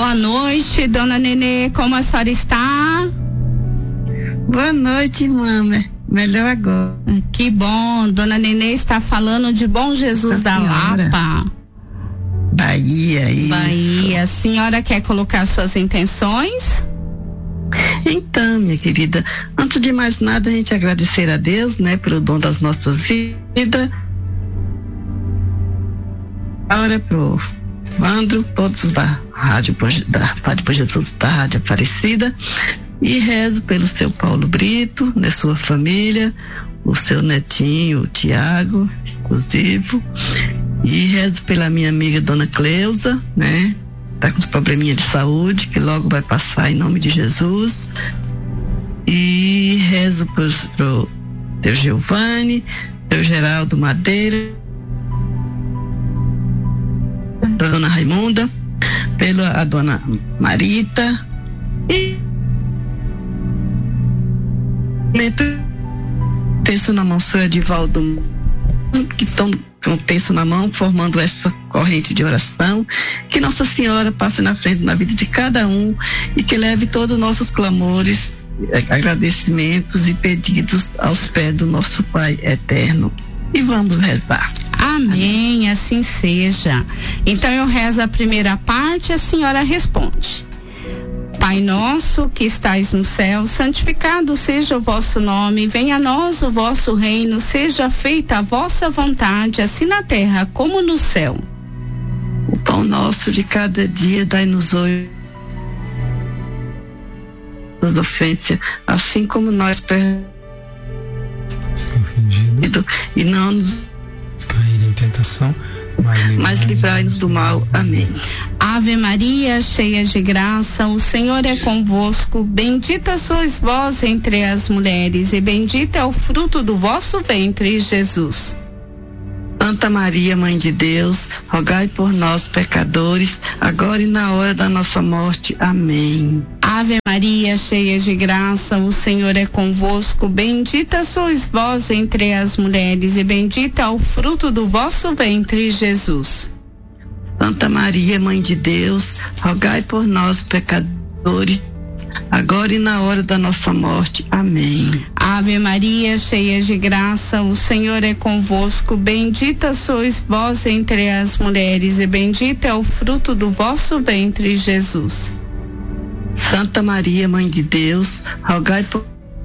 Boa noite, dona Nenê, como a senhora está? Boa noite, mama. Melhor agora. Que bom, dona Nenê está falando de Bom Jesus da Lapa. Bahia, isso. Bahia, a senhora quer colocar suas intenções? Então, minha querida, antes de mais nada, a gente agradecer a Deus, né, pelo dom das nossas vidas. Agora pro Evandro, todos da Rádio Bom Jesus, da Rádio Aparecida, e rezo pelo seu Paulo Brito, né, sua família, o seu netinho, o Tiago, inclusive, e rezo pela minha amiga Dona Cleusa, né, tá com uns probleminha de saúde, que logo vai passar em nome de Jesus, e rezo pro teu Giovanni, teu Geraldo Madeira, Dona Raimunda, pela Dona Marita, e terço na mão, sou Edivaldo, que estão com o terço na mão, formando essa corrente de oração, que Nossa Senhora passe na frente na vida de cada um e que leve todos os nossos clamores, agradecimentos e pedidos aos pés do nosso Pai eterno. E vamos rezar. Amém, assim seja. Então eu rezo a primeira parte e a senhora responde. Pai nosso que estais no céu, santificado seja o vosso nome, venha a nós o vosso reino, seja feita a vossa vontade, assim na terra como no céu. O pão nosso de cada dia dai-nos hoje as ofensas, assim como nós perdoamos e não nos cair em tentação, mas livrai-nos do mal. Amém. Ave Maria, cheia de graça, o Senhor é convosco, bendita sois vós entre as mulheres e bendito é o fruto do vosso ventre, Jesus. Santa Maria, Mãe de Deus, rogai por nós, pecadores, agora e na hora da nossa morte. Amém. Ave Maria, cheia de graça, o Senhor é convosco, bendita sois vós entre as mulheres e bendito é o fruto do vosso ventre, Jesus. Santa Maria, Mãe de Deus, rogai por nós, pecadores, agora e na hora da nossa morte. Amém. Ave Maria, cheia de graça, o Senhor é convosco, bendita sois vós entre as mulheres e bendito é o fruto do vosso ventre, Jesus. Santa Maria, Mãe de Deus, rogai por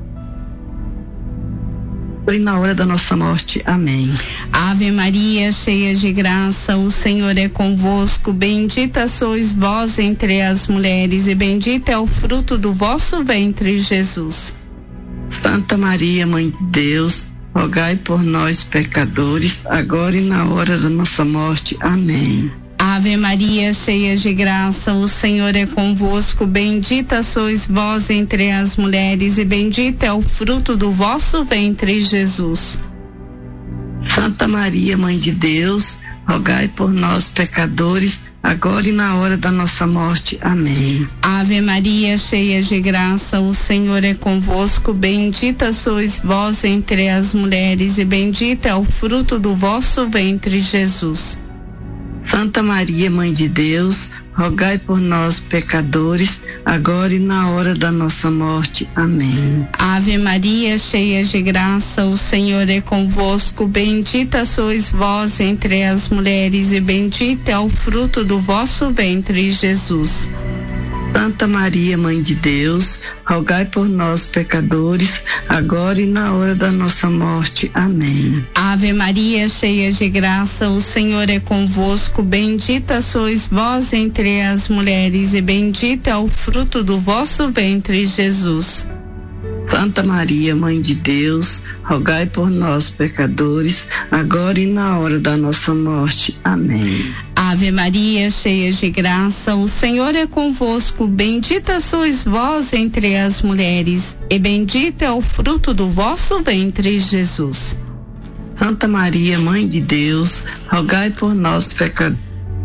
e na hora da nossa morte. Amém. Ave Maria, cheia de graça, o Senhor é convosco, bendita sois vós entre as mulheres e bendito é o fruto do vosso ventre, Jesus. Santa Maria, Mãe de Deus, rogai por nós, pecadores, agora e na hora da nossa morte. Amém. Ave Maria, cheia de graça, o Senhor é convosco, bendita sois vós entre as mulheres e bendito é o fruto do vosso ventre, Jesus. Santa Maria, Mãe de Deus, rogai por nós, pecadores, agora e na hora da nossa morte. Amém. Ave Maria, cheia de graça, o Senhor é convosco, bendita sois vós entre as mulheres e bendito é o fruto do vosso ventre, Jesus. Santa Maria, Mãe de Deus, rogai por nós, pecadores, agora e na hora da nossa morte. Amém. Ave Maria, cheia de graça, o Senhor é convosco, bendita sois vós entre as mulheres e bendito é o fruto do vosso ventre, Jesus. Santa Maria, Mãe de Deus, rogai por nós, pecadores, agora e na hora da nossa morte. Amém. Ave Maria, cheia de graça, o Senhor é convosco, bendita sois vós entre as mulheres e bendito é o fruto do vosso ventre, Jesus. Santa Maria, Mãe de Deus, rogai por nós, pecadores, agora e na hora da nossa morte. Amém. Ave Maria, cheia de graça, o Senhor é convosco, bendita sois vós entre as mulheres, e bendito é o fruto do vosso ventre, Jesus. Santa Maria, Mãe de Deus, rogai por nós, pecadores,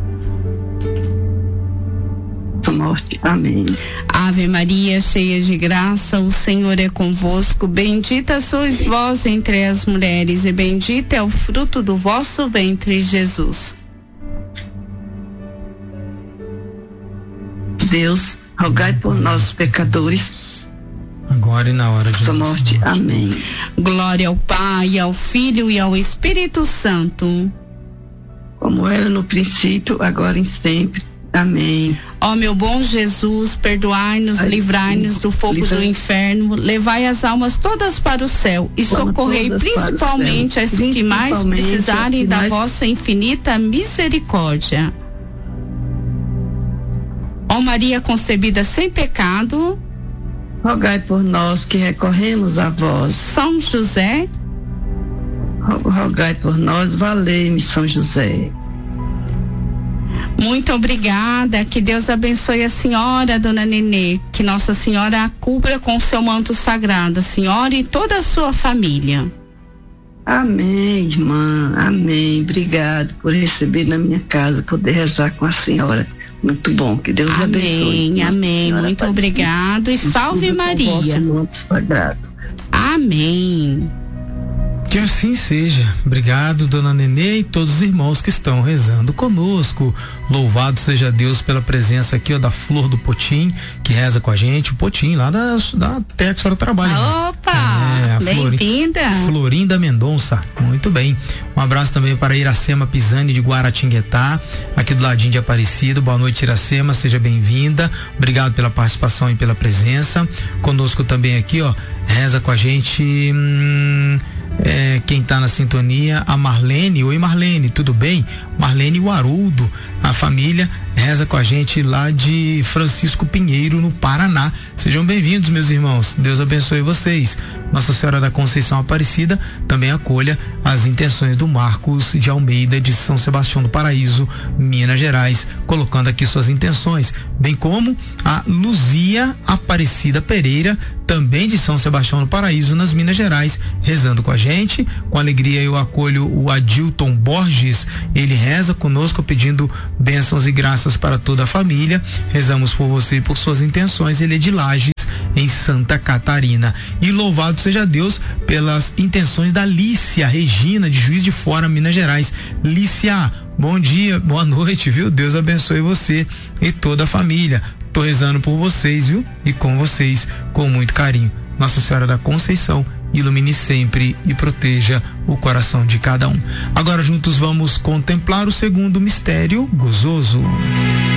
morte. Amém. Ave Maria, cheia de graça, o Senhor é convosco, bendita sois vós entre as mulheres e bendito é o fruto do vosso ventre, Jesus. Deus, rogai por nós, pecadores, agora e na hora de nossa morte. Amém. Glória ao Pai, ao Filho e ao Espírito Santo, como era no princípio, agora e sempre. Amém. Ó meu bom Jesus, perdoai-nos, livrai-nos do fogo do inferno, levai as almas todas para o céu e socorrei principalmente as que mais precisarem da vossa infinita misericórdia. Ó Maria concebida sem pecado, rogai por nós que recorremos a vós. São José, rogai por nós, valei-me São José. Muito obrigada, que Deus abençoe a senhora, dona Nenê, que Nossa Senhora a cubra com o seu manto sagrado, a senhora e toda a sua família. Amém, irmã, amém. Obrigado por receber na minha casa, poder rezar com a senhora. Muito bom, que Deus abençoe. Amém, amém, muito obrigado e salve Maria. Manto sagrado. Amém. Que assim seja. Obrigado, dona Nenê, e todos os irmãos que estão rezando conosco. Louvado seja Deus pela presença aqui, ó, da Flor do Potim, que reza com a gente. O Potim, lá da terra que a senhora trabalha. Opa! Bem-vinda! Florinda Mendonça. Muito bem. Um abraço também para Iracema Pisani, de Guaratinguetá, aqui do ladinho de Aparecida. Boa noite, Iracema. Seja bem-vinda. Obrigado pela participação e pela presença. Conosco também aqui, ó, reza com a gente. Quem está na sintonia, a Marlene. Oi, Marlene, tudo bem? Marlene e o Haroldo, a família reza com a gente lá de Francisco Pinheiro, no Paraná. Sejam bem-vindos, meus irmãos. Deus abençoe vocês. Nossa Senhora da Conceição Aparecida também acolha as intenções do Marcos de Almeida, de São Sebastião do Paraíso, Minas Gerais, colocando aqui suas intenções, bem como a Luzia Aparecida Pereira, também de São Sebastião do Paraíso, nas Minas Gerais, rezando com a gente. Com alegria eu acolho o Adilton Borges, ele reza conosco pedindo bênçãos e graças para toda a família. Rezamos por você e por suas intenções. Ele é de Lages, em Santa Catarina. E louvado seja Deus pelas intenções da Lícia Regina, de Juiz de Fora, Minas Gerais. Lícia, bom dia, boa noite, viu? Deus abençoe você e toda a família. Tô rezando por vocês, viu? E com vocês, com muito carinho. Nossa Senhora da Conceição ilumine sempre e proteja o coração de cada um. Agora juntos vamos contemplar o segundo mistério gozoso.